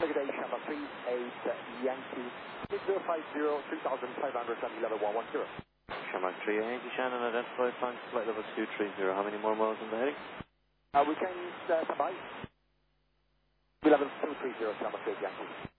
Day, Shamrock 38 Yankee, 6050, 3500, and level 110. Shamrock 3 Yankee Shannon, identified flight flight level 230. How many more miles in the heading? We can stand by. Level 230, Shamrock 3 Yankee.